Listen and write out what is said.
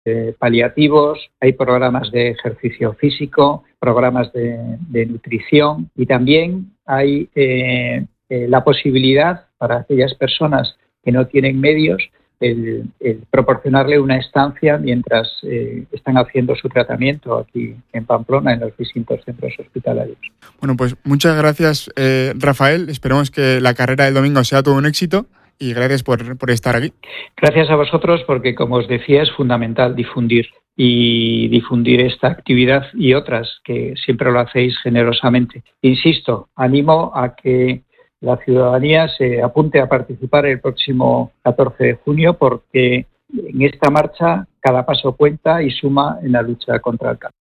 paliativos, hay programas de ejercicio físico, programas de nutrición y también hay la posibilidad para aquellas personas que no tienen medios el proporcionarle una estancia mientras están haciendo su tratamiento aquí en Pamplona, en los distintos centros hospitalarios. Bueno, pues muchas gracias, Rafael. Esperemos que la carrera del domingo sea todo un éxito y gracias por estar aquí. Gracias a vosotros porque, como os decía, es fundamental difundir esta actividad y otras que siempre lo hacéis generosamente. Insisto, animo a que la ciudadanía se apunte a participar el próximo 14 de junio porque en esta marcha cada paso cuenta y suma en la lucha contra el cáncer.